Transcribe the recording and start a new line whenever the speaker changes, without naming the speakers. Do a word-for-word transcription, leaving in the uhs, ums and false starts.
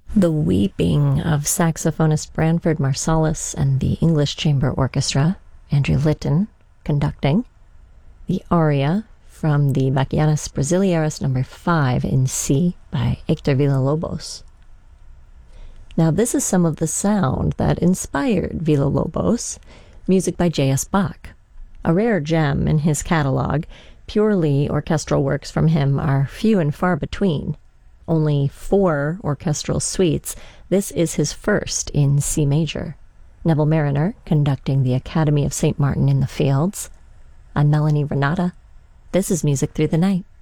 The Weeping of saxophonist Branford Marsalis and the English Chamber Orchestra, Andrew Litton conducting. The Aria from the Bachianas Brasileiras number five in C by Hector Villa-Lobos. Now this is some of the sound that inspired Villa-Lobos, music by J S. Bach. A rare gem in his catalog, purely orchestral works from him are few and far between. Only four orchestral suites. This is his first in C major. Neville Mariner conducting the Academy of Saint Martin in the Fields. I'm Melanie Renata. This is Music Through the Night.